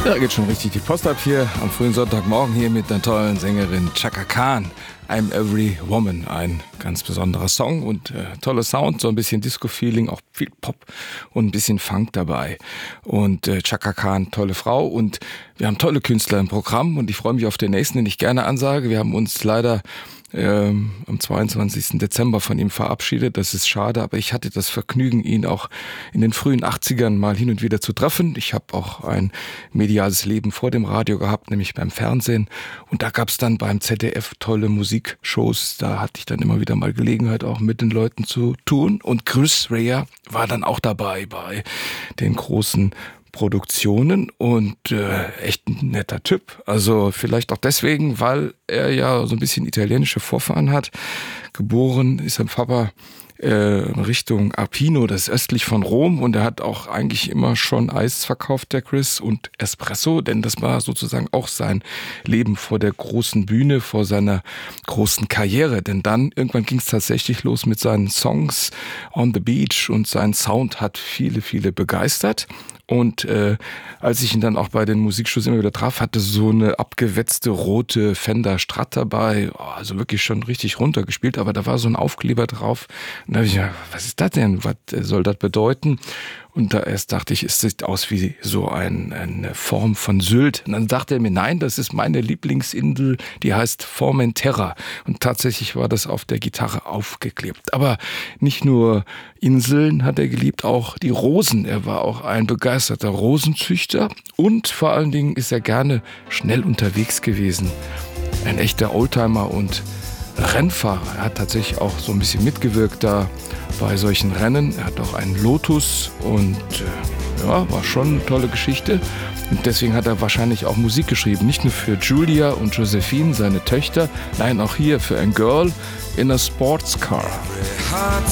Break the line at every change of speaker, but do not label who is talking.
Ja, geht schon richtig die Post ab hier am frühen Sonntagmorgen hier mit einer tollen Sängerin Chaka Khan. I'm Every Woman, ein ganz besonderer Song und toller Sound, so ein bisschen Disco-Feeling, auch viel Pop und ein bisschen Funk dabei. Und Chaka Khan, tolle Frau und wir haben tolle Künstler im Programm und ich freue mich auf den nächsten, den ich gerne ansage. Wir haben uns leider am 22. Dezember von ihm verabschiedet. Das ist schade, aber ich hatte das Vergnügen, ihn auch in den frühen 80ern mal hin und wieder zu treffen. Ich habe auch ein mediales Leben vor dem Radio gehabt, nämlich beim Fernsehen. Und da gab es dann beim ZDF tolle Musikshows. Da hatte ich dann immer wieder mal Gelegenheit, auch mit den Leuten zu tun. Und Chris Rea war dann auch dabei bei den großen Produktionen und echt ein netter Typ. Also vielleicht auch deswegen, weil er ja so ein bisschen italienische Vorfahren hat. Geboren ist sein Papa Richtung Arpino, das ist östlich von Rom, und er hat auch eigentlich immer schon Eis verkauft, der Chris, und Espresso, denn das war sozusagen auch sein Leben vor der großen Bühne, vor seiner großen Karriere, denn dann irgendwann ging es tatsächlich los mit seinen Songs on the Beach und sein Sound hat viele begeistert. Und als ich ihn dann auch bei den Musikshows immer wieder traf, hatte so eine abgewetzte rote Fender Strat dabei, also wirklich schon richtig runtergespielt, aber da war so ein Aufkleber drauf. Und da habe ich gedacht, was ist das denn? Was soll das bedeuten? Und da erst dachte ich, es sieht aus wie so eine Form von Sylt. Und dann dachte er mir, nein, das ist meine Lieblingsinsel, die heißt Formentera. Und tatsächlich war das auf der Gitarre aufgeklebt. Aber nicht nur Inseln hat er geliebt, auch die Rosen. Er war auch ein begeisterter Rosenzüchter. Und vor allen Dingen ist er gerne schnell unterwegs gewesen. Ein echter Oldtimer und Rennfahrer. Er hat tatsächlich auch so ein bisschen mitgewirkt da bei solchen Rennen. Er hat auch einen Lotus und war schon eine tolle Geschichte. Und deswegen hat er wahrscheinlich auch Musik geschrieben. Nicht nur für Julia und Josephine, seine Töchter, nein, auch hier für ein Girl in a Sports Car.
Heart